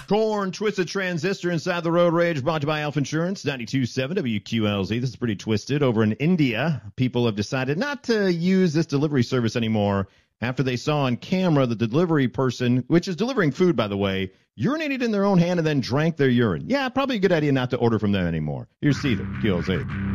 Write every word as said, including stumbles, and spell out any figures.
Corn, Twisted Transistor inside the road rage, brought to you by Alpha Insurance, ninety-two point seven W Q L Z. This is pretty twisted. Over in India, people have decided not to use this delivery service anymore after they saw on camera the delivery person, which is delivering food, by the way, urinated in their own hand and then drank their urine. Yeah, probably a good idea not to order from them anymore. Here's Caesar, Q L Z.